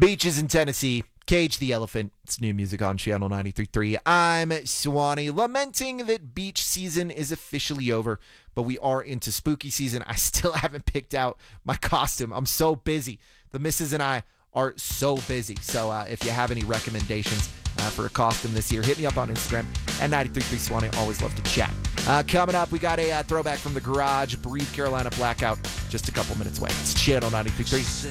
Beaches in Tennessee, Cage the Elephant. It's new music on Channel 93.3. I'm Swanee, lamenting that beach season is officially over, but we are into spooky season. I still haven't picked out my costume. I'm so busy. The missus and I are so busy. So if you have any recommendations for a costume this year, hit me up on Instagram at 93.3 Swanee. Always love to chat. Coming up, we got a throwback from the garage, Breathe Carolina Blackout, just a couple minutes away. It's Channel 93.3.